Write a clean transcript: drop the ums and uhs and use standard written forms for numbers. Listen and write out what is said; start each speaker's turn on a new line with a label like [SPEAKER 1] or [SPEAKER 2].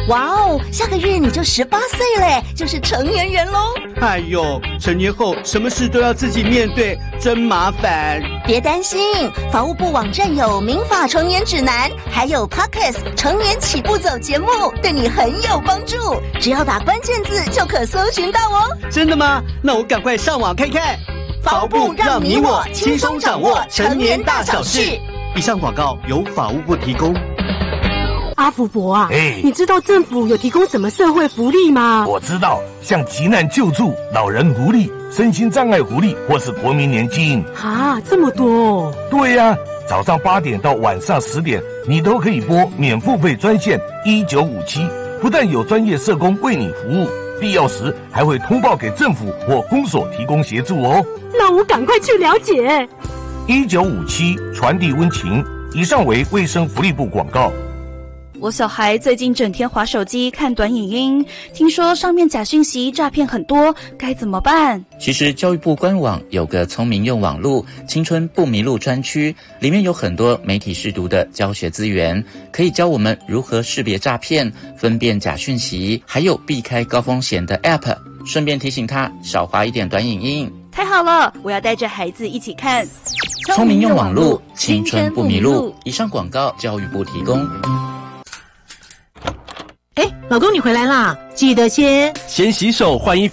[SPEAKER 1] 哇哦，下个月你就18岁嘞，就是成年人咯。
[SPEAKER 2] 哎呦，成年后什么事都要自己面对，真麻烦。
[SPEAKER 1] 别担心，法务部网站有民法成年指南，还有 Podcast 成年起步走节目，对你很有帮助。只要打关键字就可搜寻到哦。
[SPEAKER 2] 真的吗？那我赶快上网看看。
[SPEAKER 1] 法务部让你我轻松掌握成年大小事。
[SPEAKER 2] 以上广告由法务部提供。
[SPEAKER 3] 阿福伯啊，你知道政府有提供什么社会福利吗？
[SPEAKER 4] 我知道，像急难救助、老人福利、身心障碍福利，或是国民年金。
[SPEAKER 3] 啊，这么多哦。
[SPEAKER 4] 对呀，早上8点到晚上10点，你都可以拨免付费专线1957，不但有专业社工为你服务，必要时还会通报给政府或公所提供协助哦。
[SPEAKER 3] 那我赶快去了解。
[SPEAKER 4] 1957传递温情。以上为卫生福利部广告。
[SPEAKER 5] 我小孩最近整天滑手机看短影音，听说上面假讯息诈骗很多，该怎么办？
[SPEAKER 6] 其实教育部官网有个聪明用网路青春不迷路专区，里面有很多媒体识读的教学资源，可以教我们如何识别诈骗、分辨假讯息，还有避开高风险的 App， 顺便提醒他少滑一点短影音。
[SPEAKER 5] 太好了，我要带着孩子一起看
[SPEAKER 6] 聪明用网路青春不迷路。以上广告教育部提供。
[SPEAKER 3] 老公你回来啦，记得先
[SPEAKER 7] 洗手换衣服。